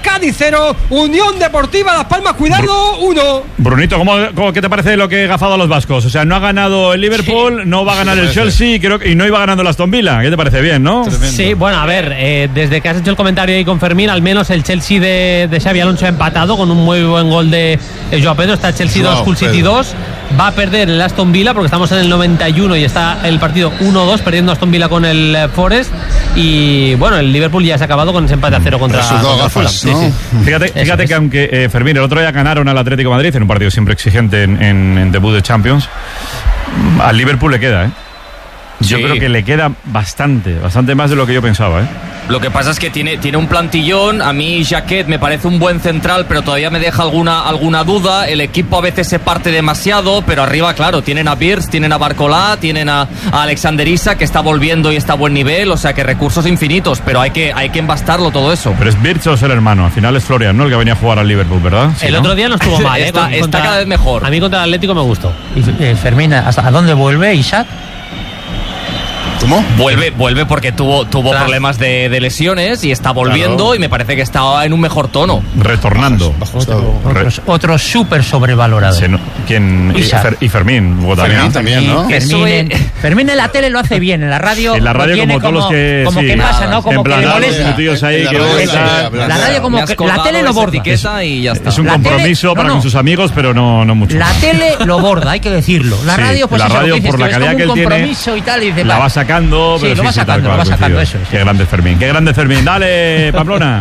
Cádiz 0, Unión Deportiva Las Palmas, cuidado, 1. Brunito, ¿qué te parece lo que ha gafado a los vascos? O sea, no ha ganado el Liverpool, no va a ganar el Chelsea, y no iba ganando el Aston Villa. ¿Qué te parece? Bien, ¿no? Sí, bueno, a ver, desde que has hecho el comentario ahí con Fermín, al menos el Chelsea de Xabi Alonso ha empatado con un muy buen gol de Joao Pedro. Está Chelsea 2, Hull City 2. Va a perder el Aston Villa porque estamos en el 91 y está el partido 1-2, perdiendo Aston Villa con el Forest. Y bueno, el Liverpool ya se ha acabado con ese empate a 0 contra Fulham. Sí. Fíjate que aunque Fermín, el otro día ganaron al Atlético de Madrid en un partido siempre exigente en debut de Champions, al Liverpool le queda, Yo creo que le queda bastante más de lo que yo pensaba, Lo que pasa es que tiene un plantillón. A mí Jacquet me parece un buen central, pero todavía me deja alguna duda. El equipo a veces se parte demasiado, pero arriba, claro, tienen a Birz, tienen a Barcolá, tienen a Alexander Isak, que está volviendo y está a buen nivel. O sea, que recursos infinitos, pero hay que embastarlo todo eso. Pero es Birz o es el hermano. Al final es Florian, ¿no? El que venía a jugar al Liverpool, ¿verdad? Sí, el otro día no estuvo mal, está cada vez mejor. A mí contra el Atlético me gustó. Y Fermín, ¿a dónde vuelve Isak? ¿Cómo? Vuelve porque tuvo problemas de lesiones y está volviendo, y me parece que está en un mejor tono. Retornando. Otro súper sobrevalorado. Sí, ¿no? ¿Quién? Y Fermín. También, ¿no? Fermín en la tele lo hace bien, en la radio. En la radio como todos los que... Como que pasa, ¿no? Como que le molesta. La radio como que... La tele lo borda. Y ya está. Es un compromiso para con sus amigos, pero no mucho. La tele lo borda, hay que decirlo. La radio, pues la radio, por la calidad que él tiene, la va sacando, pero lo va sacando, eso. Qué grande Fermín. Dale, Pamplona.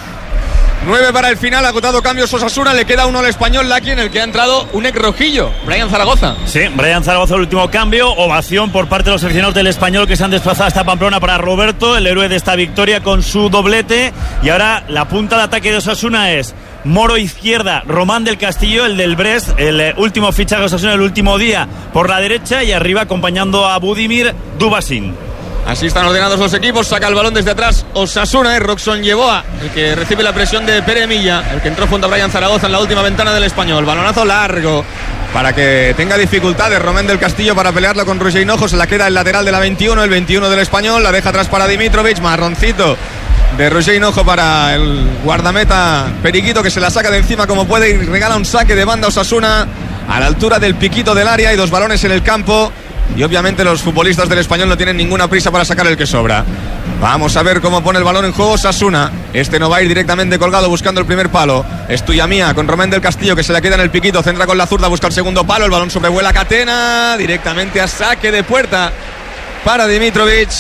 9 para el final, agotado cambios Osasuna, le queda uno al Español, Laki, en el que ha entrado un ex rojillo, Brian Zaragoza. Sí, Brian Zaragoza, el último cambio, ovación por parte de los aficionados del Español que se han desplazado hasta Pamplona para Roberto, el héroe de esta victoria con su doblete. Y ahora la punta de ataque de Osasuna es Moro izquierda, Román del Castillo, el del Brest, el último fichaje de Osasuna el último día por la derecha, y arriba acompañando a Budimir, Dubasin. Así están ordenados los equipos, saca el balón desde atrás Osasuna, Roxon Yeboa, el que recibe la presión de Pere Milla, el que entró junto a Brian Zaragoza en la última ventana del Español. Balonazo largo para que tenga dificultades Román del Castillo para pelearlo con Roger Hinojo. Se la queda el lateral de la 21, el 21 del Español, la deja atrás para Dimitrovic, marroncito de Roger Hinojo para el guardameta Periquito, que se la saca de encima como puede y regala un saque de banda a Osasuna a la altura del piquito del área. Y 2 balones en el campo. Y obviamente los futbolistas del Español no tienen ninguna prisa para sacar el que sobra. Vamos a ver cómo pone el balón en juego Osasuna. Este no va a ir directamente colgado buscando el primer palo. Es tuya mía con Román del Castillo, que se la queda en el piquito. Centra con la zurda, busca el segundo palo. El balón sobrevuela Catena directamente a saque de puerta para Dimitrovic,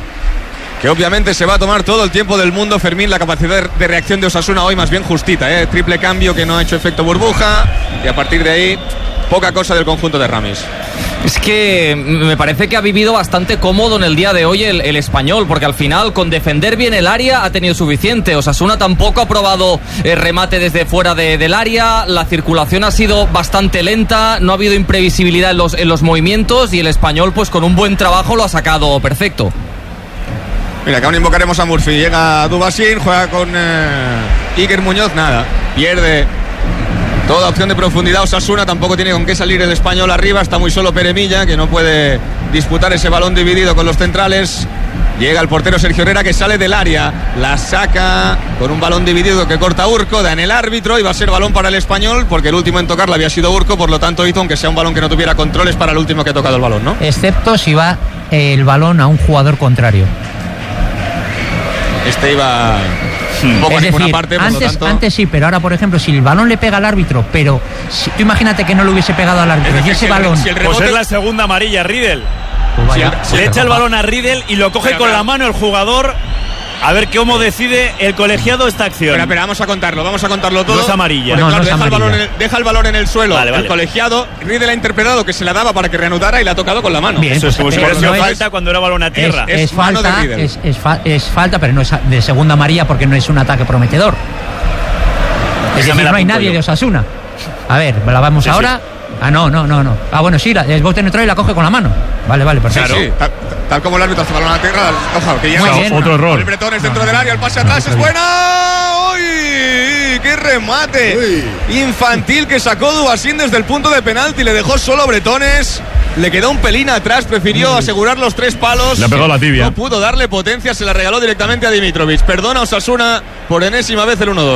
que obviamente se va a tomar todo el tiempo del mundo. Fermín, la capacidad de reacción de Osasuna hoy más bien justita, triple cambio que no ha hecho efecto burbuja, y a partir de ahí poca cosa del conjunto de Ramis. Es que me parece que ha vivido bastante cómodo en el día de hoy el Español, porque al final con defender bien el área ha tenido suficiente. Osasuna tampoco ha probado el remate desde fuera del área, la circulación ha sido bastante lenta, no ha habido imprevisibilidad en los movimientos, y el Español pues con un buen trabajo lo ha sacado perfecto. Mira, que aún invocaremos a Murphy. Llega Dubasin, juega con Iker Muñoz, nada, pierde toda opción de profundidad. Osasuna tampoco tiene con qué salir el Español arriba, está muy solo Pere Milla, que no puede disputar ese balón dividido con los centrales. Llega el portero Sergio Herrera, que sale del área, la saca con un balón dividido que corta Urco, da en el árbitro, y va a ser balón para el Español, porque el último en tocarla había sido Urco, por lo tanto hizo, aunque sea un balón que no tuviera controles, para el último que ha tocado el balón, ¿no? Excepto si va el balón a un jugador contrario. Este iba un poco a ninguna parte, por lo tanto... Antes sí, pero ahora, por ejemplo, si el balón le pega al árbitro, pero tú imagínate que no le hubiese pegado al árbitro, y ese balón... Pues es la segunda amarilla, Riedel. Le echa el balón a Riedel y lo coge con la mano el jugador. A ver cómo decide el colegiado esta acción. Pero vamos a contarlo todo. No es amarilla. Porque, claro, deja el balón en el suelo. Vale. El colegiado, Riedel ha interpretado que se la daba para que reanudara y la ha tocado con la mano. Bien, eso es como si fuera no falta cuando era balón a tierra. Es falta, pero no es de segunda amarilla, porque no es un ataque prometedor. Es decir, no hay nadie de Osasuna. A ver, la vamos ahora. No. Ah, bueno, sí, el bote neutral y la coge con la mano. Vale, perfecto. Sí. Tal como el árbitro hace balón a tierra, ojo, que llega otro error. El Bretones dentro del área, el pase atrás es buena. ¡Uy! ¡Qué remate! Uy. Infantil que sacó Dubasin desde el punto de penalti, le dejó solo Bretones. Le quedó un pelín atrás, prefirió asegurar los 3 palos. Le pegó la tibia. No pudo darle potencia, se la regaló directamente a Dimitrovic. Perdona Osasuna por enésima vez el 1-2.